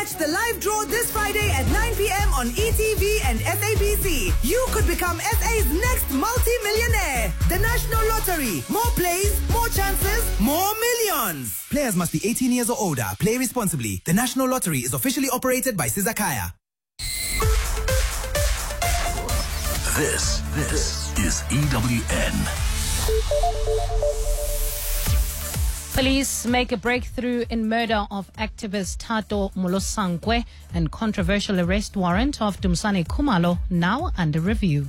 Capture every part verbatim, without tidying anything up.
Catch the live draw this Friday at nine p.m. on E T V and S A B C. You could become S A's next multi-millionaire. The National Lottery. More plays, more chances, more millions. Players must be eighteen years or older. Play responsibly. The National Lottery is officially operated by Sizakaya. This, this is E W N. Police make a breakthrough in murder of activist Thato Molosangwe and controversial arrest warrant of Dumisani Khumalo now under review.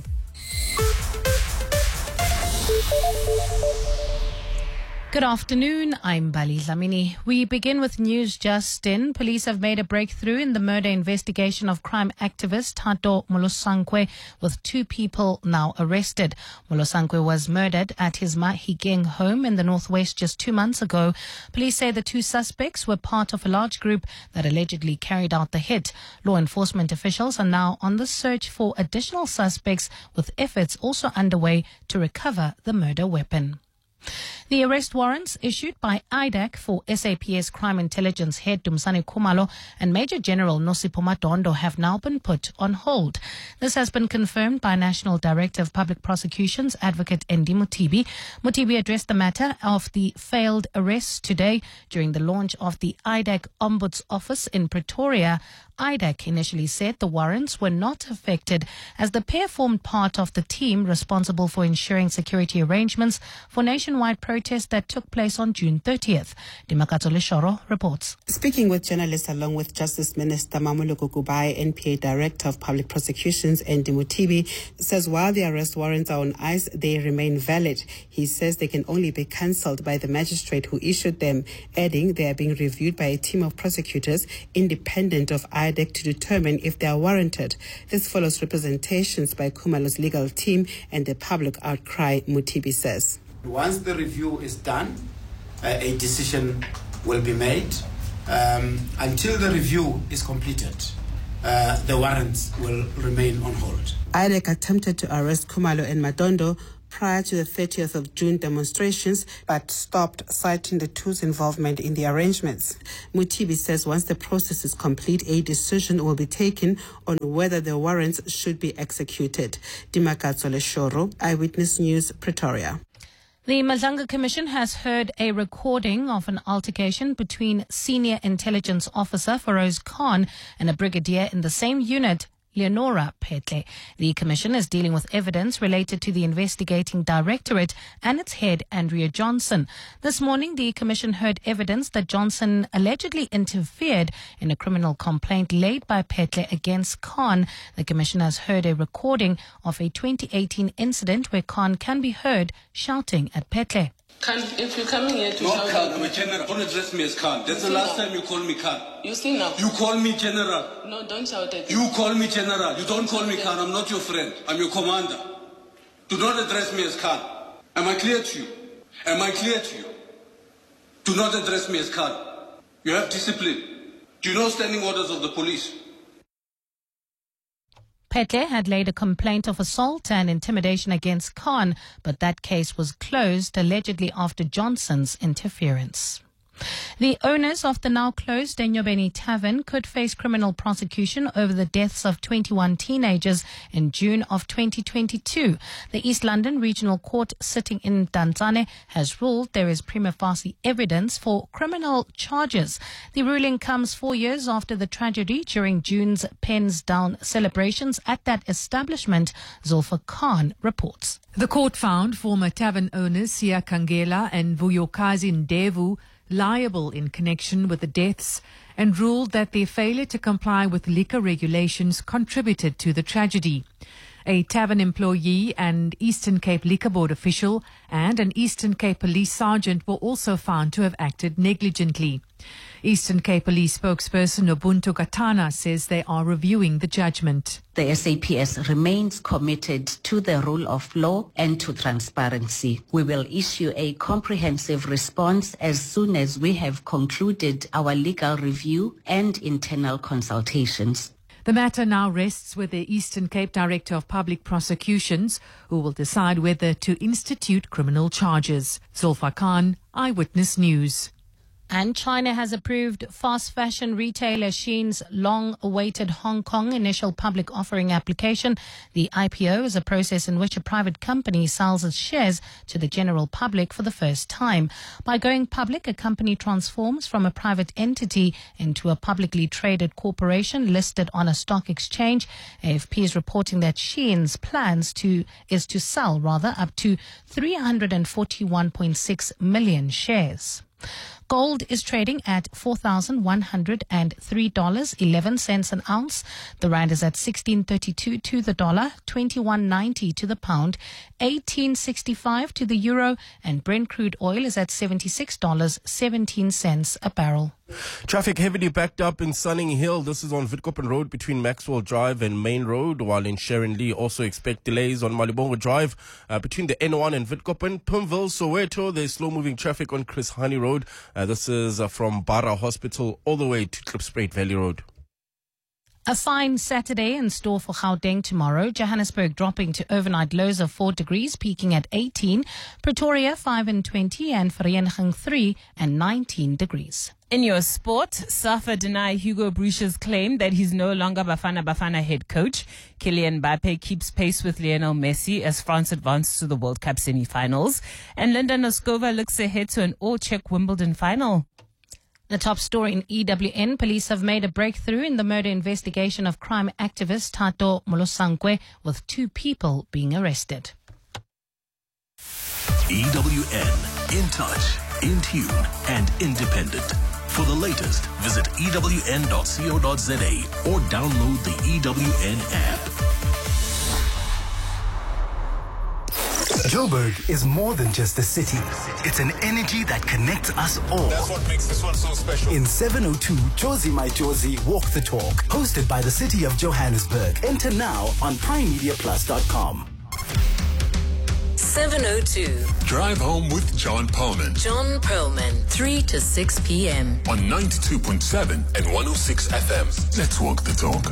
Good afternoon, I'm Bali Dlamini. We begin with news just in. Police have made a breakthrough in the murder investigation of crime activist Thato Molosangwe, with two people now arrested. Molosangwe was murdered at his Mahikeng home in the northwest just two months ago. Police say the two suspects were part of a large group that allegedly carried out the hit. Law enforcement officials are now on the search for additional suspects, with efforts also underway to recover the murder weapon. The arrest warrants issued by I D A C for S A P S Crime Intelligence Head Dumisani Khumalo and Major General Nosipho Madondo have now been put on hold. This has been confirmed by National Director of Public Prosecutions Advocate Andy Mothibi. Mothibi addressed the matter of the failed arrests today during the launch of the I D A C Ombuds Office in Pretoria. I D A C initially said the warrants were not affected as the pair formed part of the team responsible for ensuring security arrangements for nationwide protests that took place on June thirtieth. Dimakato Leshoro reports. Speaking with journalists along with Justice Minister Mamuluko Kubai, N P A Director of Public Prosecutions Andy Mothibi says while the arrest warrants are on ice, they remain valid. He says they can only be cancelled by the magistrate who issued them, adding they are being reviewed by a team of prosecutors independent of I D A C to determine if they are warranted. This follows representations by Khumalo's legal team and the public outcry, Mothibi says. Once the review is done, uh, a decision will be made. Um, until the review is completed, uh, the warrants will remain on hold. I D A C attempted to arrest Khumalo and Madondo prior to the thirtieth of June demonstrations, but stopped, citing the two's involvement in the arrangements. Mothibi says once the process is complete, a decision will be taken on whether the warrants should be executed. Dimakato Leshoro, Eyewitness News, Pretoria. The Mazanga Commission has heard a recording of an altercation between Senior Intelligence Officer Feroz Khan and a brigadier in the same unit, Leonora Petle. The Commission is dealing with evidence related to the investigating directorate and its head, Andrea Johnson. This morning, the Commission heard evidence that Johnson allegedly interfered in a criminal complaint laid by Petle against Khan. The Commission has heard a recording of a twenty eighteen incident where Khan can be heard shouting at Petle. Khan, if you're coming here to Not shout Khan, at I'm a general. Don't address me as Khan. That's the last time you call me Khan. You see now? You call me general. No, don't shout at me. You call me general. You don't call me Khan. I'm not your friend. I'm your commander. Do not address me as Khan. Am I clear to you? Am I clear to you? Do not address me as Khan. You have discipline. Do you know standing orders of the police? Petle had laid a complaint of assault and intimidation against Khan, but that case was closed allegedly after Johnson's interference. The owners of the now closed Enyobeni Tavern could face criminal prosecution over the deaths of twenty-one teenagers in June of twenty twenty-two. The East London Regional Court sitting in Danzane has ruled there is prima facie evidence for criminal charges. The ruling comes four years after the tragedy during June's Pens Down celebrations at that establishment, Zulfa Khan reports. The court found former tavern owners Sia Kangela and Vuyokazi Ndevu liable in connection with the deaths and ruled that their failure to comply with liquor regulations contributed to the tragedy. A tavern employee, and Eastern Cape Liquor Board official and an Eastern Cape Police sergeant were also found to have acted negligently. Eastern Cape Police spokesperson Ubuntu Katana says they are reviewing the judgment. The S A P S remains committed to the rule of law and to transparency. We will issue a comprehensive response as soon as we have concluded our legal review and internal consultations. The matter now rests with the Eastern Cape Director of Public Prosecutions, who will decide whether to institute criminal charges. Zulfa Khan, Eyewitness News. And China has approved fast fashion retailer Shein's long-awaited Hong Kong initial public offering application. The I P O is a process in which a private company sells its shares to the general public for the first time. By going public, a company transforms from a private entity into a publicly traded corporation listed on a stock exchange. A F P is reporting that Shein's plans to is to sell rather up to three hundred forty-one point six million shares. Gold is trading at four thousand one hundred three dollars and eleven cents an ounce. The rand is at sixteen thirty-two to the dollar, twenty-one ninety to the pound, eighteen sixty-five to the euro, and Brent crude oil is at seventy-six dollars and seventeen cents a barrel. Traffic heavily backed up in Sunning Hill. This is on Witkoppen Road between Maxwell Drive and Main Road, while in Sharon Lee also expect delays on Malibongo Drive uh, between the N one and Witkoppen. Pimville, Soweto, there's slow-moving traffic on Chris Hani Road. Uh, this is uh, from Bara Hospital all the way to Klipspruit Valley Road. A fine Saturday in store for Gauteng tomorrow. Johannesburg dropping to overnight lows of four degrees, peaking at eighteen. Pretoria five and twenty, and Vereeniging three and nineteen degrees. In your sport, SAFA deny Hugo Broos's claim that he's no longer Bafana Bafana head coach. Kylian Mbappe keeps pace with Lionel Messi as France advances to the World Cup semi-finals. And Linda Noskova looks ahead to an all-Czech Wimbledon final. The top story in E W N, police have made a breakthrough in the murder investigation of crime activist Thato Molosankwe, with two people being arrested. E W N, in touch, in tune, and independent. For the latest, visit E W N dot co dot za or download the E W N app. Joburg is more than just a city. It's an energy that connects us all. That's what makes this one so special. In seven oh two, Josie My Josie Walk the Talk, hosted by the City of Johannesburg. Enter now on prime media plus dot com. seven oh two. Drive home with John Perlman. John Perlman, three to six p.m. on ninety-two point seven and one oh six F M. Let's walk the talk.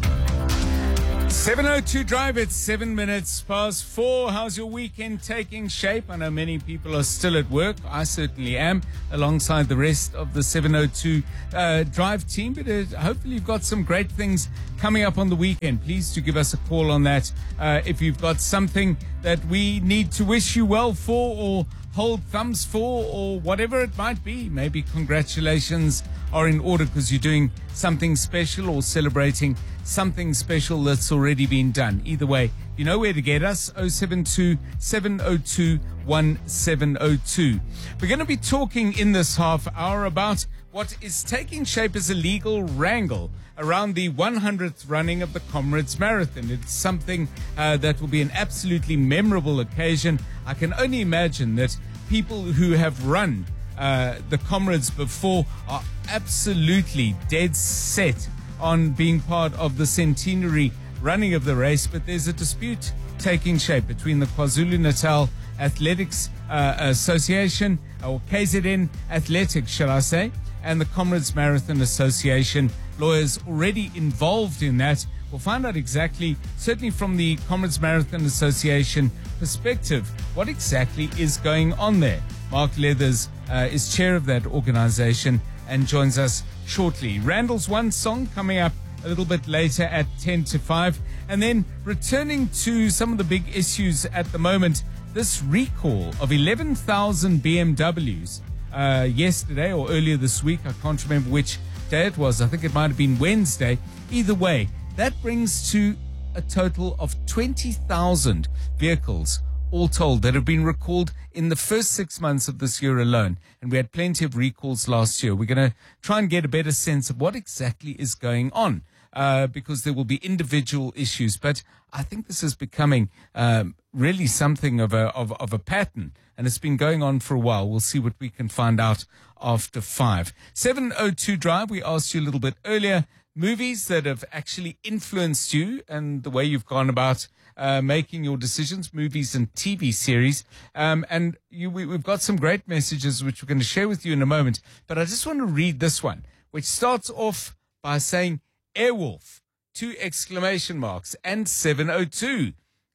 seven oh two Drive, it's seven minutes past four. How's your weekend taking shape? I know many people are still at work. I certainly am, alongside the rest of the seven oh two uh, Drive team. But uh, hopefully you've got some great things coming up on the weekend. Please do give us a call on that. Uh, if you've got something that we need to wish you well for, or hold thumbs for, or whatever it might be. Maybe congratulations are in order because you're doing something special or celebrating something special that's already been done. Either way, you know where to get us, oh seven two, seven oh two, one seven oh two. We're going to be talking in this half hour about what is taking shape as a legal wrangle around the one hundredth running of the Comrades Marathon. It's something uh, that will be an absolutely memorable occasion. I can only imagine that people who have run uh, the Comrades before are absolutely dead set on being part of the centenary running of the race. But there's a dispute taking shape between the KwaZulu-Natal Athletics uh, Association, or K Z N Athletics, shall I say, and the Comrades Marathon Association. Lawyers already involved in that. We'll find out exactly, certainly from the Comrades Marathon Association perspective, what exactly is going on there. Mark Leathers uh, is chair of that organization and joins us shortly. Randall's One Song coming up a little bit later at ten to five. And then returning to some of the big issues at the moment, this recall of eleven thousand B M Ws uh, yesterday or earlier this week. I can't remember which day it was. I think it might have been Wednesday. Either way, that brings to a total of twenty thousand vehicles, all told, that have been recalled in the first six months of this year alone. And we had plenty of recalls last year. We're going to try and get a better sense of what exactly is going on, uh, because there will be individual issues. But I think this is becoming um, really something of a, of, of a pattern. And it's been going on for a while. We'll see what we can find out after five. seven oh two Drive, we asked you a little bit earlier, movies that have actually influenced you and the way you've gone about uh, making your decisions, movies and T V series. Um, and you, we, we've got some great messages which we're going to share with you in a moment. But I just want to read this one, which starts off by saying, Airwolf, two exclamation marks, and seven oh two.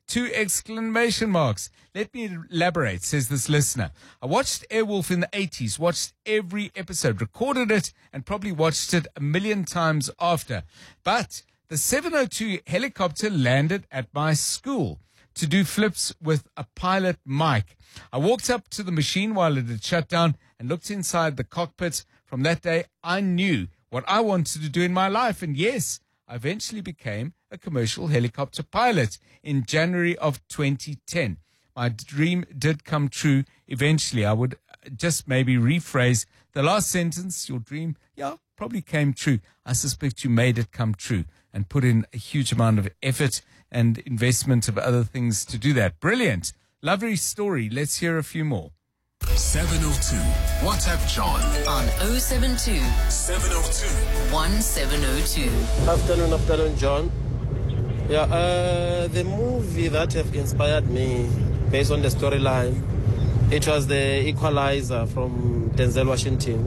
Two exclamation marks. Let me elaborate, says this listener. I watched Airwolf in the eighties, watched every episode, recorded it, and probably watched it a million times after. But the seven oh two helicopter landed at my school to do flips with a pilot mic. I walked up to the machine while it had shut down and looked inside the cockpit. From that day, I knew what I wanted to do in my life. And yes, I eventually became a commercial helicopter pilot in January of twenty ten. My dream did come true eventually. I would just maybe rephrase the last sentence. Your dream, yeah, probably came true. I suspect you made it come true and put in a huge amount of effort and investment of other things to do that. Brilliant. Lovely story. Let's hear a few more. seven oh two. WhatsApp John on oh seven two, seven oh two, one seven oh two. Afternoon, afternoon, John. Yeah, uh, the movie that have inspired me based on the storyline, it was the Equalizer from Denzel Washington.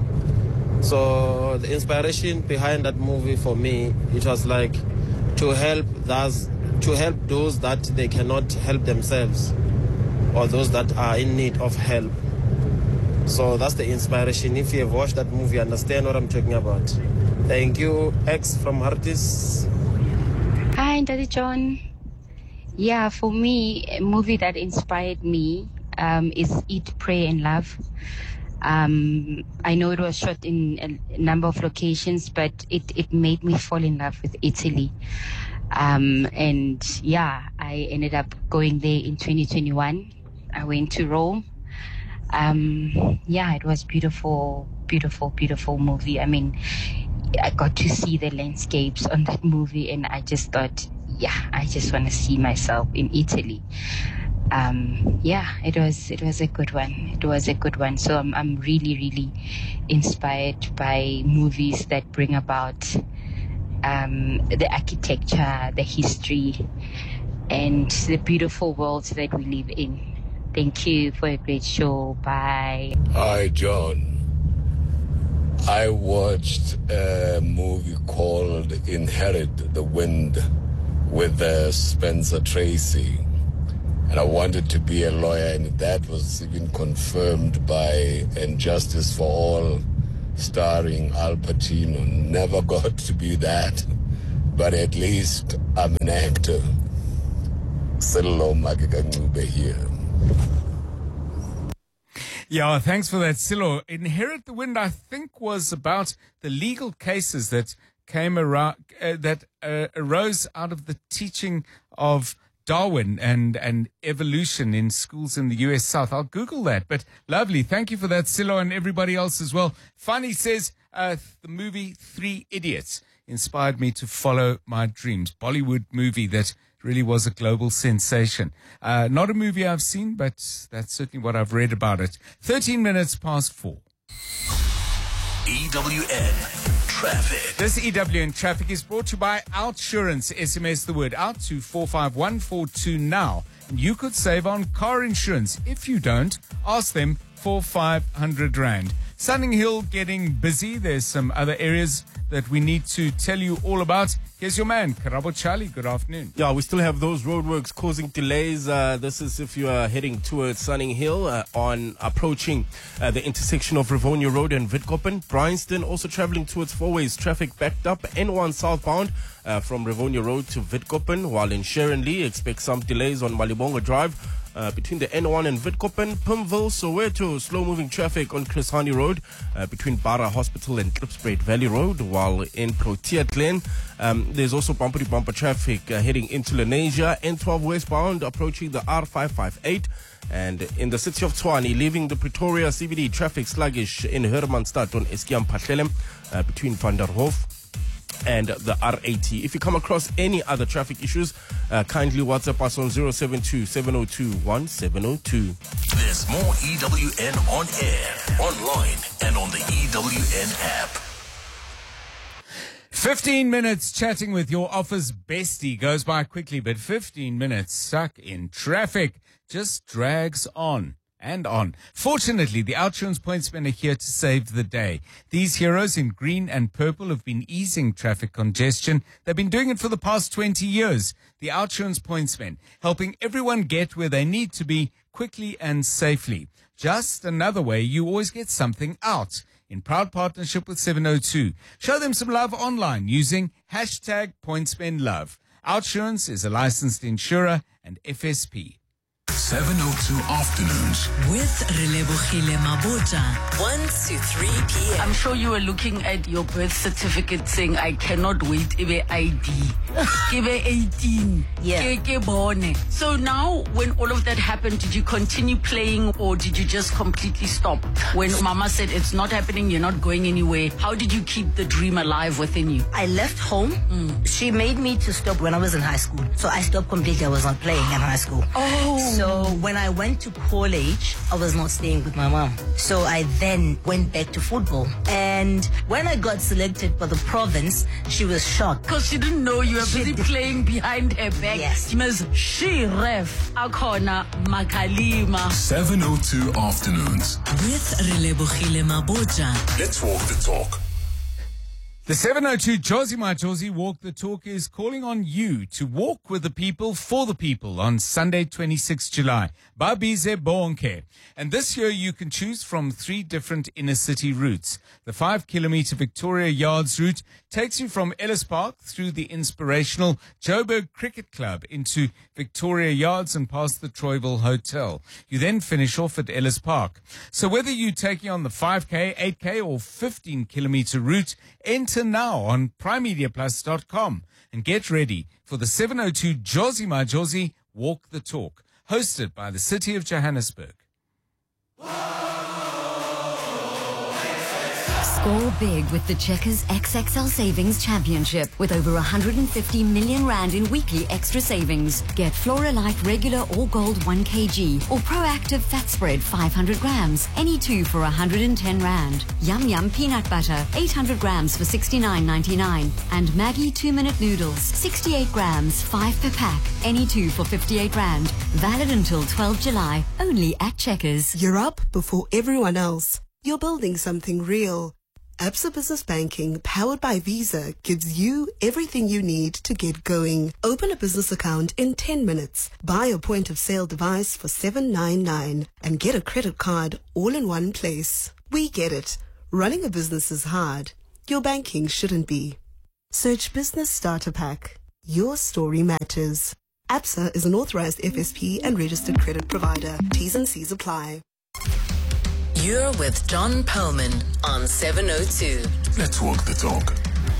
So the inspiration behind that movie for me, it was like to help those, to help those that they cannot help themselves, or those that are in need of help. So that's the inspiration. If you have watched that movie, you understand what I'm talking about. Thank you. X from Hartis. Hi, Daddy John. Yeah, for me, a movie that inspired me um, is Eat, Pray and Love. Um, I know it was shot in a number of locations, but it, it made me fall in love with Italy. Um, and yeah, I ended up going there in twenty twenty-one. I went to Rome. Um, yeah, it was beautiful, beautiful, beautiful movie. I mean, I got to see the landscapes on that movie, and I just thought, yeah, I just want to see myself in Italy. Um, yeah, it was it was a good one. It was a good one. So I'm I'm really really inspired by movies that bring about um, the architecture, the history, and the beautiful world that we live in. Thank you for a great show. Bye. Hi, John. I watched a movie called Inherit the Wind with uh, Spencer Tracy. And I wanted to be a lawyer, and that was even confirmed by And Justice for All, starring Al Pacino. Never got to be that, but at least I'm an actor. Silo Magagangube here. Yeah, thanks for that, Silo. Inherit the Wind, I think, was about the legal cases that came around, uh, that uh, arose out of the teaching of Darwin and, and evolution in schools in the U S South. I'll Google that, but lovely. Thank you for that, Silo, and everybody else as well. Funny says, uh, the movie Three Idiots inspired me to follow my dreams. Bollywood movie that really was a global sensation. Uh, not a movie I've seen, but that's certainly what I've read about it. thirteen minutes past four. E W N Traffic. This E W N Traffic is brought to you by Outsurance. S M S the word out to four five one four two now. And you could save on car insurance. If you don't, ask them for five hundred rand. Sunning Hill getting busy. There's some other areas that we need to tell you all about. Here's your man, Karabo Charlie. Good afternoon. Yeah, we still have those roadworks causing delays. Uh, this is if you are heading towards Sunning Hill uh, on approaching uh, the intersection of Rivonia Road and Witkoppen. Bryanston also traveling towards Fourways. Traffic backed up. N one southbound uh, from Rivonia Road to Witkoppen. While in Sharon Lee, expect some delays on Malibonga Drive. Uh, between the N one and Witkoppen, Pimville, Soweto, slow-moving traffic on Chris Hani Road uh, between Bara Hospital and Klipspruit Valley Road, while in Protea Glen, um, there's also bumper-to-bumper traffic uh, heading into Lenasia, N twelve westbound approaching the R five five eight, and in the city of Tshwane, leaving the Pretoria C B D, traffic sluggish in Hermanstad on Eskiam Patlelem uh, between Van der Hof and the R eighty. If you come across any other traffic issues, uh, kindly WhatsApp us on zero seven two, seven oh two, one seven oh two. There's more E W N on air, online, and on the E W N app. fifteen minutes chatting with your office bestie goes by quickly, but fifteen minutes stuck in traffic just drags on. and on. Fortunately, the OUTsurance Pointsmen are here to save the day. These heroes in green and purple have been easing traffic congestion. They've been doing it for the past twenty years. The OUTsurance Pointsmen, helping everyone get where they need to be quickly and safely. Just another way you always get something out. In proud partnership with seven oh two. Show them some love online using hashtag PointsmenLove. OUTsurance is a licensed insurer and F S P. seven oh two Afternoons with Relebogile Mabota, one to three p.m. I'm sure you were looking at your birth certificate saying, I cannot wait, Ibe I D. Ibe eighteen. Yeah. Keke bone. So now, when all of that happened, did you continue playing or did you just completely stop? When Mama said it's not happening, you're not going anywhere, how did you keep the dream alive within you? I left home. Mm. She made me to stop when I was in high school. So I stopped completely. I was not playing in high school. Oh. So when I went to college, I was not staying with my mom. So I then went back to football. And when I got selected for the province, she was shocked. Because she didn't know you were busy playing behind her back. Yes. Miss She Ref Akona Makalima. seven oh two Afternoons with Relebogile Mabota. Let's walk the talk. The seven oh two Josie My Josie Walk the Talk is calling on you to walk with the people for the people on Sunday, twenty-sixth of July. Babize Bonke. And this year you can choose from three different inner city routes. The five kilometer Victoria Yards route takes you from Ellis Park through the inspirational Joburg Cricket Club into Victoria Yards and past the Troyville Hotel. You then finish off at Ellis Park. So whether you're taking on the five K, eight K or fifteen kilometer route, enter now on prime media plus dot com and get ready for the seven oh two Josie My Josie Walk the Talk, hosted by the City of Johannesburg. Score big with the Checkers X X L Savings Championship with over one hundred fifty million rand in weekly extra savings. Get Floralite regular or gold one kilogram or Proactive fat spread five hundred grams, any two for one hundred ten rand. Yum Yum peanut butter eight hundred grams for sixty-nine ninety-nine and Maggie two minute noodles sixty-eight grams, five per pack, any two for fifty-eight rand. Valid until twelfth of July, only at Checkers. You're up before everyone else. You're building something real. Absa Business Banking, powered by Visa, gives you everything you need to get going. Open a business account in ten minutes. Buy a point-of-sale device for seven ninety-nine and get a credit card all in one place. We get it. Running a business is hard. Your banking shouldn't be. Search Business Starter Pack. Your story matters. Absa is an authorized F S P and registered credit provider. T's and C's apply. You're with John Perlman on seven oh two. Let's walk the talk.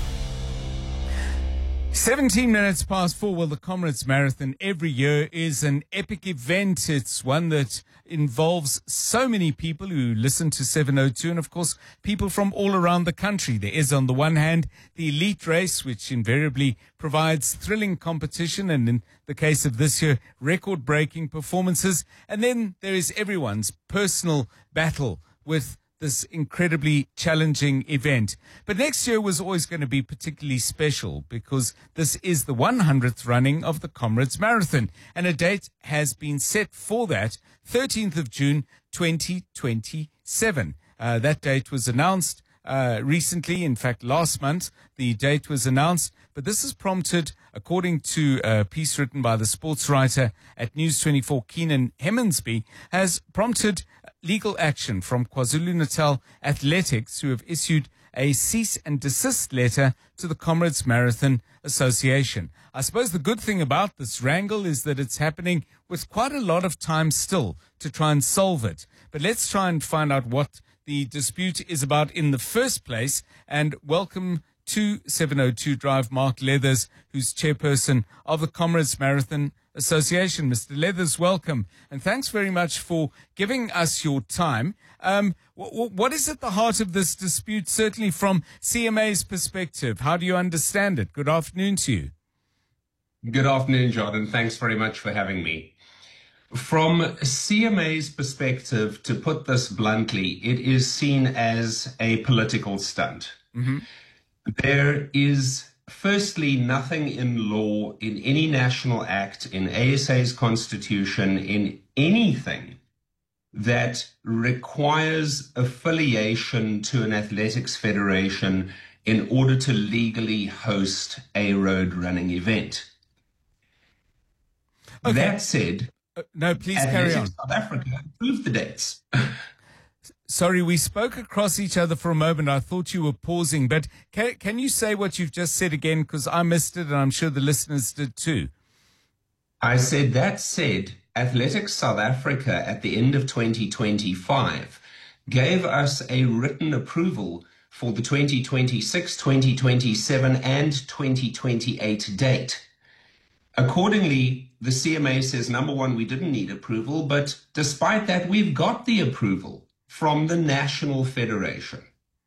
seventeen minutes past four. Well, the Comrades Marathon every year is an epic event. It's one that involves so many people who listen to seven oh two and, of course, people from all around the country. There is, on the one hand, the elite race, which invariably provides thrilling competition and, in the case of this year, record-breaking performances. And then there is everyone's personal battle with this incredibly challenging event. But next year was always going to be particularly special because this is the one hundredth running of the Comrades Marathon, and a date has been set for that, thirteenth of June twenty twenty-seven. Uh, that date was announced uh, recently, in fact last month the date was announced, but this has prompted, according to a piece written by the sports writer at News twenty-four, Keenan Hemmonsby, has prompted legal action from KwaZulu-Natal Athletics, who have issued a cease and desist letter to the Comrades Marathon Association. I suppose the good thing about this wrangle is that it's happening with quite a lot of time still to try and solve it. But let's try and find out what the dispute is about in the first place, and welcome to seven oh two Drive Mark Leathers, who's chairperson of the Comrades Marathon Association. Mister Leathers, welcome, and thanks very much for giving us your time. Um, w- what is at the heart of this dispute, certainly from C M A's perspective? How do you understand it? Good afternoon to you. Good afternoon, Jordan. Thanks very much for having me. From C M A's perspective, to put this bluntly, it is seen as a political stunt. Mm-hmm. There is, firstly, nothing in law, in any national act, in A S A's constitution, in anything that requires affiliation to an athletics federation in order to legally host a road running event. Okay. That said, uh, no, please carry on. South Africa approved the dates. Sorry, we spoke across each other for a moment. I thought you were pausing, but can, can you say what you've just said again? Because I missed it, and I'm sure the listeners did too. I said, that said, Athletics South Africa at the end of twenty twenty-five gave us a written approval for the twenty twenty-six, twenty twenty-seven, and twenty twenty-eight date. Accordingly, the C M A says, number one, we didn't need approval, but despite that, we've got the approval from the National Federation.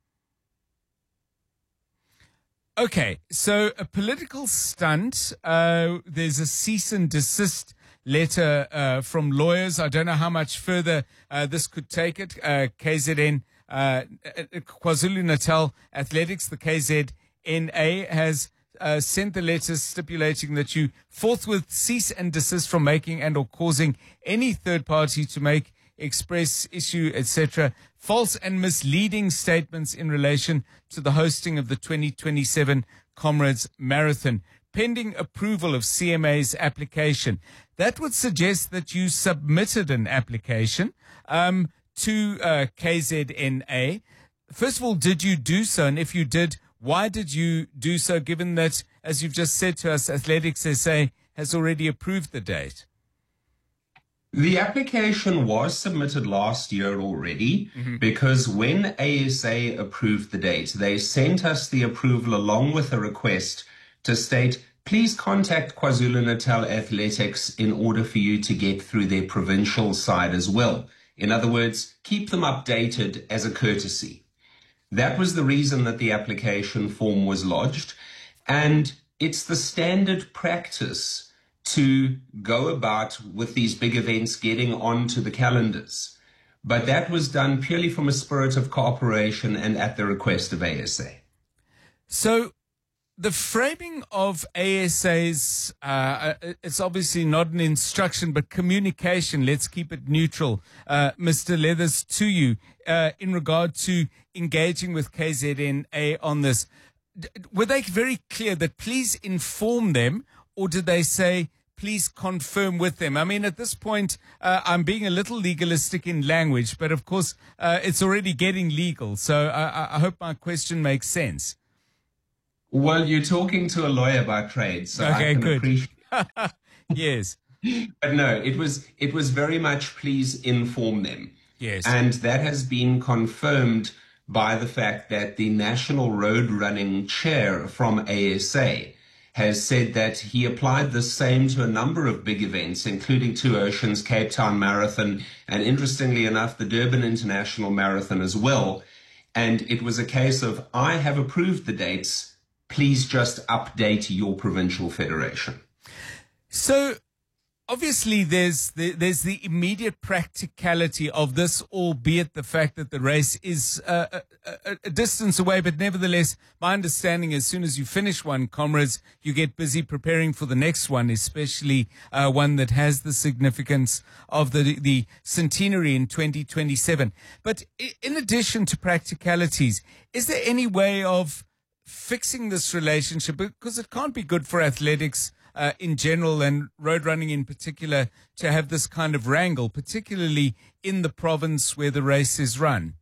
Okay, so a political stunt. Uh, there's a cease and desist letter uh, from lawyers. I don't know how much further uh, this could take it. Uh, K Z N, uh, KwaZulu-Natal Athletics, the K Z N A, has uh, sent the letter stipulating that you forthwith cease and desist from making and or causing any third party to make, express, issue, et cetera, false and misleading statements in relation to the hosting of the twenty twenty-seven Comrades Marathon, pending approval of C M A's application. That would suggest that you submitted an application um, to uh, K Z N A. First of all, did you do so? And if you did, why did you do so, given that, as you've just said to us, Athletics S A has already approved the date? The application was submitted last year already, mm-hmm. because when A S A approved the date, they sent us the approval along with a request to state, please contact KwaZulu-Natal Athletics in order for you to get through their provincial side as well. In other words, keep them updated as a courtesy. That was the reason that the application form was lodged, and it's the standard practice to go about with these big events getting onto the calendars. But that was done purely from a spirit of cooperation and at the request of A S A. So the framing of A S A's, uh, it's obviously not an instruction, but communication, let's keep it neutral, uh, Mister Leathers, to you, uh, in regard to engaging with K Z N A on this. D- were they very clear that please inform them, or did they say, please confirm with them? I mean, at this point, uh, I'm being a little legalistic in language, but of course, uh, it's already getting legal. So I, I hope my question makes sense. Well, you're talking to a lawyer by trade, so okay, I can good. appreciate. Yes. But no, it was it was very much please inform them. Yes. And that has been confirmed by the fact that the National Road Running Chair from A S A has said that he applied the same to a number of big events, including Two Oceans, Cape Town Marathon, and interestingly enough, the Durban International Marathon as well. And it was a case of, I have approved the dates, please just update your provincial federation. So obviously there's the, there's the immediate practicality of this, albeit the fact that the race is uh, a, a distance away. But nevertheless, my understanding, as soon as you finish one, comrades, you get busy preparing for the next one, especially uh, one that has the significance of the the centenary in twenty twenty-seven. But in addition to practicalities, is there any way of fixing this relationship? Because it can't be good for athletics Uh, in general and road running in particular to have this kind of wrangle, particularly in the province where the race is run?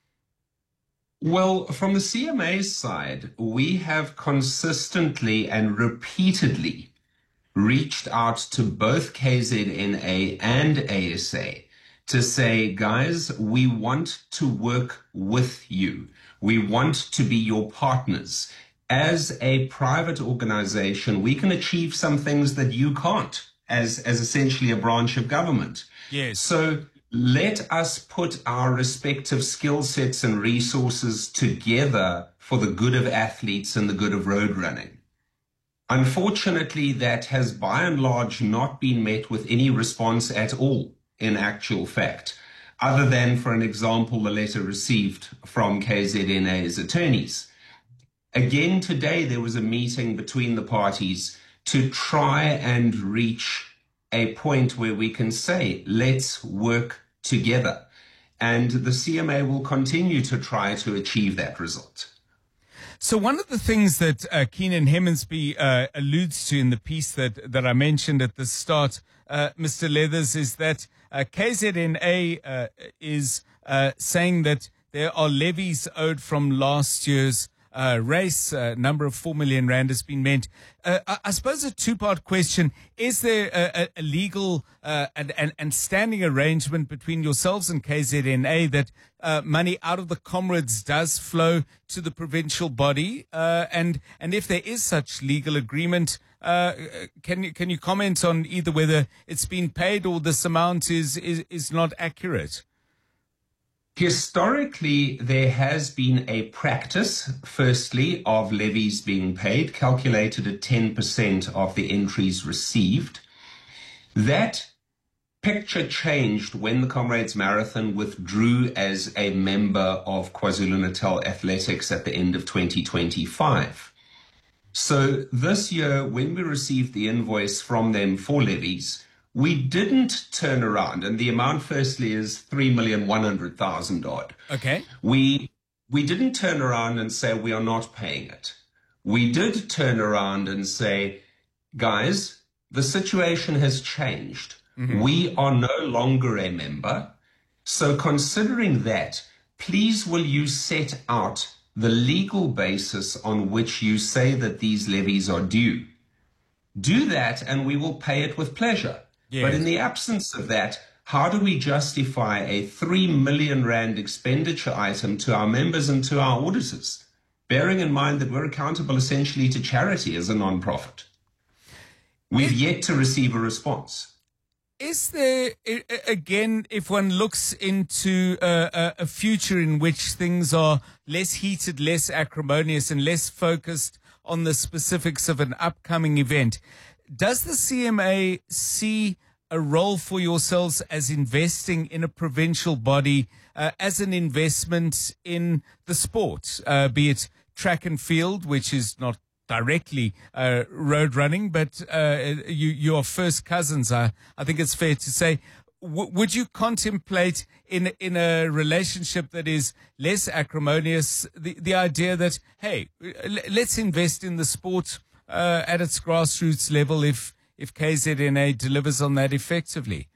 Well, from the C M A's side, we have consistently and repeatedly reached out to both K Z N A and A S A to say, guys, we want to work with you. We want to be your partners. As a private organization, we can achieve some things that you can't as, as essentially a branch of government. Yes. So let us put our respective skill sets and resources together for the good of athletes and the good of road running. Unfortunately, that has by and large not been met with any response at all in actual fact, other than, for an example, the letter received from K Z N A's attorneys. Again, today there was a meeting between the parties to try and reach a point where we can say, let's work together. And the C M A will continue to try to achieve that result. So one of the things that uh, Keenan Hemmonsby uh, alludes to in the piece that, that I mentioned at the start, uh, Mister Leathers, is that uh, K Z N A uh, is uh, saying that there are levies owed from last year's uh, race. A number of four million rand has been meant. Uh, I, I suppose a two-part question. Is there a, a, a legal uh, and, and, and standing arrangement between yourselves and K Z N A that uh, money out of the comrades does flow to the provincial body? Uh, and, and if there is such legal agreement, uh, can you, can you comment on either whether it's been paid or this amount is, is, is not accurate? Historically, there has been a practice, firstly, of levies being paid, calculated at ten percent of the entries received. That picture changed when the Comrades Marathon withdrew as a member of KwaZulu-Natal Athletics at the end of twenty twenty-five. So this year, when we received the invoice from them for levies, we didn't turn around, and the amount firstly is three million one hundred thousand odd. Okay. We, we didn't turn around and say we are not paying it. We did turn around and say, guys, the situation has changed. Mm-hmm. We are no longer a member. So considering that, please will you set out the legal basis on which you say that these levies are due. Do that and we will pay it with pleasure. Yes. But in the absence of that, how do we justify a three million rand expenditure item to our members and to our auditors, bearing in mind that we're accountable essentially to charity as a non-profit? We've yet to receive a response. Is there, again, if one looks into a, a future in which things are less heated, less acrimonious, and less focused on the specifics of an upcoming event, does the C M A see a role for yourselves as investing in a provincial body, uh, as an investment in the sport, uh, be it track and field, which is not directly uh, road running, but uh, you, you are first cousins, I, I think it's fair to say. W- would you contemplate in in a relationship that is less acrimonious the, the idea that, hey, l- let's invest in the sport uh, at its grassroots level if, if K Z N A delivers on that effectively?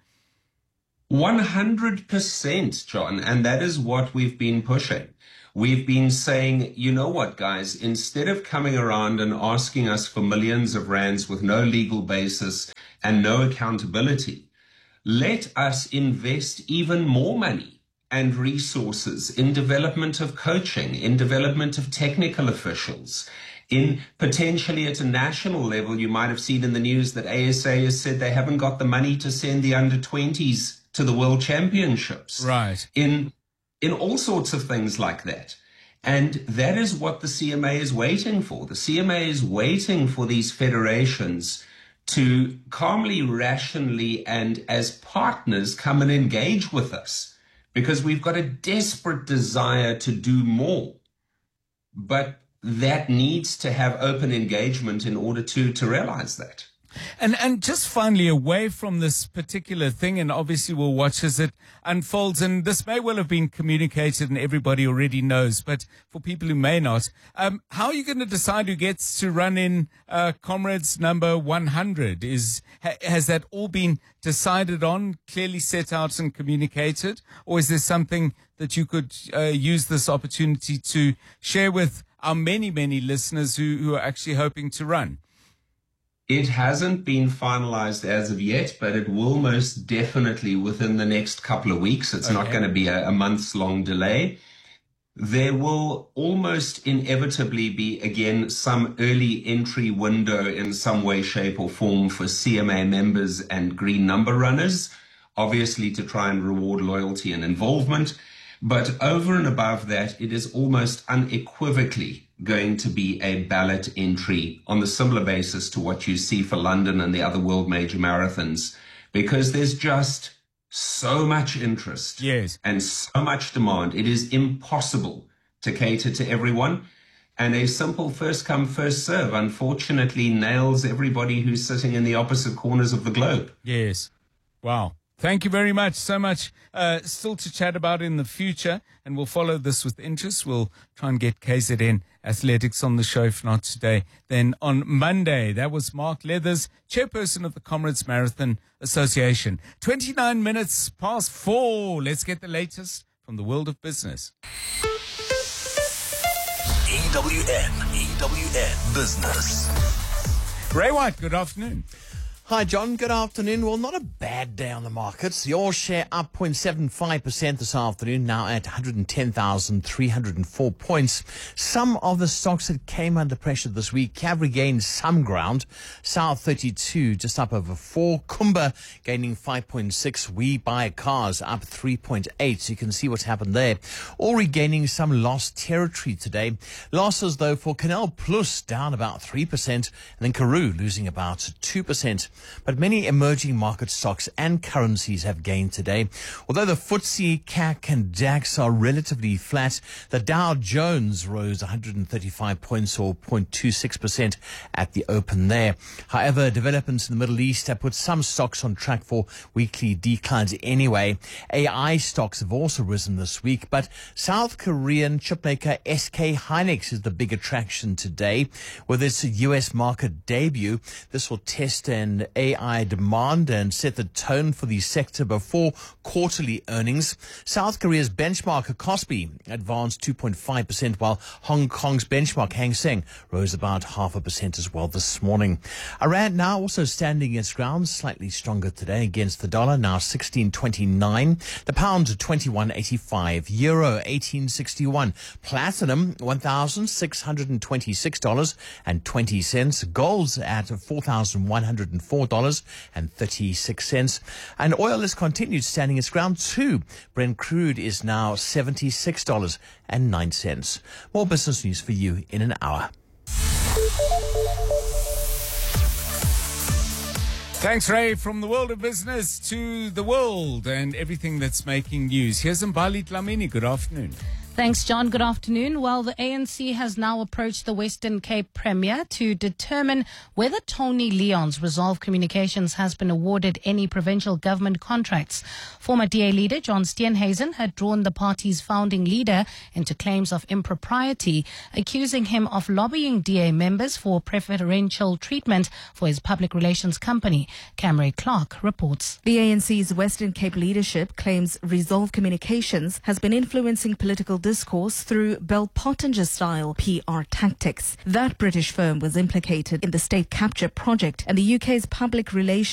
one hundred percent, John, and that is what we've been pushing. We've been saying, you know what, guys, instead of coming around and asking us for millions of rands with no legal basis and no accountability, let us invest even more money and resources in development of coaching, in development of technical officials, in potentially at a national level. You might have seen in the news that A S A has said they haven't got the money to send the under twenties to the World Championships. Right. In in all sorts of things like that. And that is what the C M A is waiting for. The C M A is waiting for these federations to calmly, rationally, and as partners come and engage with us, because we've got a desperate desire to do more. But that needs to have open engagement in order to, to realize that. And and just finally, away from this particular thing, and obviously we'll watch as it unfolds, and this may well have been communicated and everybody already knows, but for people who may not, um, how are you going to decide who gets to run in uh, Comrades number one hundred? Is ha, has that all been decided on, clearly set out and communicated, or is there something that you could uh, use this opportunity to share with our many, many listeners who, who are actually hoping to run? It hasn't been finalized as of yet, but it will most definitely within the next couple of weeks. It's okay. Not going to be a, a month's long delay. There will almost inevitably be, again, some early entry window in some way, shape or form for C M A members and green number runners, obviously to try and reward loyalty and involvement. But over and above that, it is almost unequivocally going to be a ballot entry on the similar basis to what you see for London and the other world major marathons, because there's just so much interest yes. and so much demand. It is impossible to cater to everyone. And a simple first come, first serve, unfortunately, nails everybody who's sitting in the opposite corners of the globe. Yes. Wow. Thank you very much. So much uh, still to chat about in the future, and we'll follow this with interest. We'll try and get K Z N Athletics on the show, if not today, then on Monday. That was Mark Leathers, chairperson of the Comrades Marathon Association. twenty-nine minutes past four. Let's get the latest from the world of business. E W N, E W N Business. Ray White, good afternoon. Hi, John. Good afternoon. Well, not a bad day on the markets. The All Share up zero point seven five percent this afternoon, now at one hundred ten thousand three hundred four points. Some of the stocks that came under pressure this week have regained some ground. South thirty-two just up over four. Kumba gaining five point six. We Buy Cars up three point eight. So you can see what's happened there. All regaining some lost territory today. Losses, though, for Canal Plus down about three percent. And then Karoo losing about two percent. But many emerging market stocks and currencies have gained today. Although the F T S E, C A C and DAX are relatively flat, the Dow Jones rose one hundred thirty-five points or zero point two six percent at the open there. However, developments in the Middle East have put some stocks on track for weekly declines anyway. A I stocks have also risen this week, but South Korean chipmaker S K Hynix is the big attraction today. With its U S market debut, this will test an A I demand and set the tone for the sector before quarterly earnings. South Korea's benchmark Kospi advanced two point five percent, while Hong Kong's benchmark Hang Seng rose about half a percent as well this morning. Iran now also standing its ground, slightly stronger today against the dollar, now sixteen twenty-nine. The pound twenty-one eighty-five, euro eighteen sixty-one, platinum one thousand six hundred twenty-six dollars and twenty cents, gold's at four thousand one hundred four dollars and thirty-six cents. And oil has continued standing its ground too. Brent crude is now seventy-six dollars and nine cents. More business news for you in an hour. Thanks, Ray. From the world of business to the world and everything that's making news. Here's Mbali Dlamini. Good afternoon. Thanks, John. Good afternoon. Well, the A N C has now approached the Western Cape Premier to determine whether Tony Leon's Resolve Communications has been awarded any provincial government contracts. Former D A leader John Steenhuisen had drawn the party's founding leader into claims of impropriety, accusing him of lobbying D A members for preferential treatment for his public relations company. Camry Clark reports. The A N C's Western Cape leadership claims Resolve Communications has been influencing political discourse through Bell Pottinger-style P R tactics. That British firm was implicated in the state capture project, and the U K's public relations